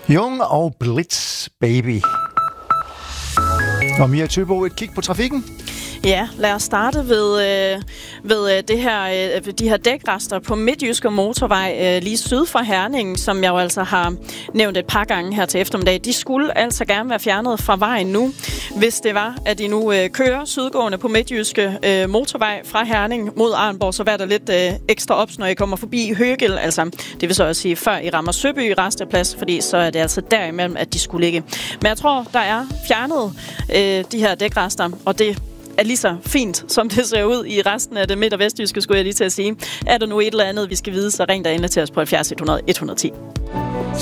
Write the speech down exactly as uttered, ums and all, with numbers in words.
Jung og Blitz, baby. Og Mia Tøbo, et kig på trafikken. Ja, lad os starte ved, øh, ved det her, øh, de her dækrester på Midtjyske Motorvej øh, lige syd for Herning, som jeg jo altså har nævnt et par gange her til eftermiddag. De skulle altså gerne være fjernet fra vejen nu, hvis det var, at de nu øh, kører sydgående på Midtjyske øh, Motorvej fra Herning mod Arnborg, så var der lidt øh, ekstra ops, når I kommer forbi Høgel. Altså, det vil så også sige, før I rammer Søby resteplads, fordi så er det altså derimellem, at de skulle ligge. Men jeg tror, der er fjernet øh, de her dækrester, og det er lige så fint, som det ser ud i resten af det midt- og vestjyske, skulle jeg lige til at sige. Er der nu et eller andet, vi skal vide, så ring der ind til os på halvfjerds et hundrede et hundrede og ti.